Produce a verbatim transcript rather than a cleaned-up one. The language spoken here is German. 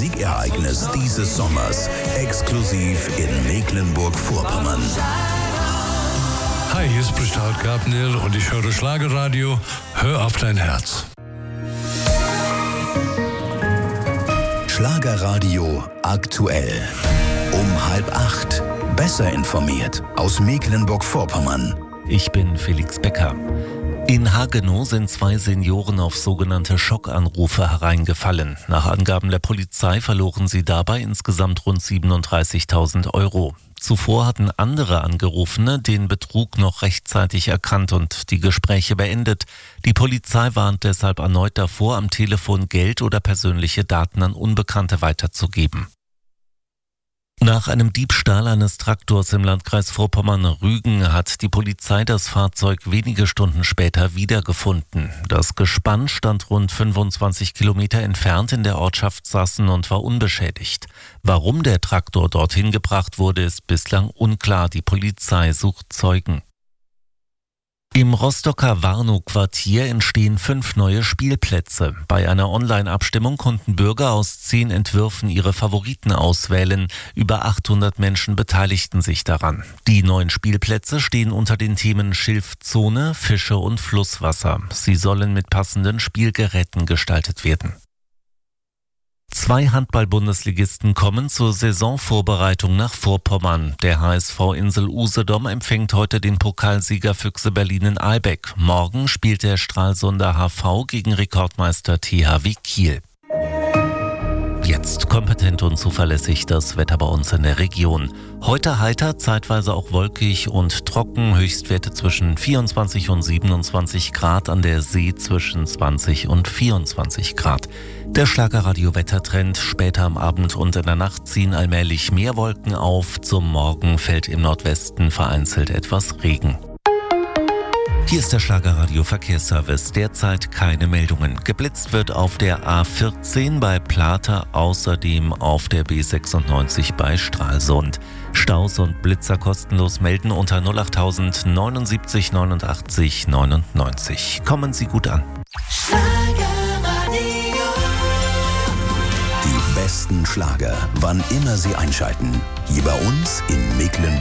Musikereignis dieses Sommers, exklusiv in Mecklenburg-Vorpommern. Hi, hier ist Bestaut Gabnil und ich höre Schlagerradio. Hör auf dein Herz. Schlagerradio aktuell. Um halb acht. Besser informiert aus Mecklenburg-Vorpommern. Ich bin Felix Becker. In Hagenow sind zwei Senioren auf sogenannte Schockanrufe hereingefallen. Nach Angaben der Polizei verloren sie dabei insgesamt rund siebenunddreißigtausend Euro. Zuvor hatten andere Angerufene den Betrug noch rechtzeitig erkannt und die Gespräche beendet. Die Polizei warnt deshalb erneut davor, am Telefon Geld oder persönliche Daten an Unbekannte weiterzugeben. Nach einem Diebstahl eines Traktors im Landkreis Vorpommern-Rügen hat die Polizei das Fahrzeug wenige Stunden später wiedergefunden. Das Gespann stand rund fünfundzwanzig Kilometer entfernt in der Ortschaft Sassen und war unbeschädigt. Warum der Traktor dorthin gebracht wurde, ist bislang unklar. Die Polizei sucht Zeugen. Im Rostocker Warnow-Quartier entstehen fünf neue Spielplätze. Bei einer Online-Abstimmung konnten Bürger aus zehn Entwürfen ihre Favoriten auswählen. Über achthundert Menschen beteiligten sich daran. Die neuen Spielplätze stehen unter den Themen Schilfzone, Fische und Flusswasser. Sie sollen mit passenden Spielgeräten gestaltet werden. Zwei Handball-Bundesligisten kommen zur Saisonvorbereitung nach Vorpommern. Der H S V Insel Usedom empfängt heute den Pokalsieger Füchse Berlin in Ahlbeck. Morgen spielt der Stralsunder H V gegen Rekordmeister T H W Kiel. Jetzt kompetent und zuverlässig das Wetter bei uns in der Region. Heute heiter, zeitweise auch wolkig und trocken, Höchstwerte zwischen vierundzwanzig und siebenundzwanzig Grad, an der See zwischen zwanzig und vierundzwanzig Grad. Der Schlagerradio-Wettertrend: später am Abend und in der Nacht ziehen allmählich mehr Wolken auf. Zum Morgen fällt im Nordwesten vereinzelt etwas Regen. Hier ist der Schlagerradio Verkehrsservice. Derzeit keine Meldungen. Geblitzt wird auf der A vierzehn bei Plata, außerdem auf der B sechsundneunzig bei Stralsund. Staus und Blitzer kostenlos melden unter null acht neunundsiebzig neunundachtzig neunundneunzig. Kommen Sie gut an. Die besten Schlager, wann immer Sie einschalten. Hier bei uns in Mecklenburg.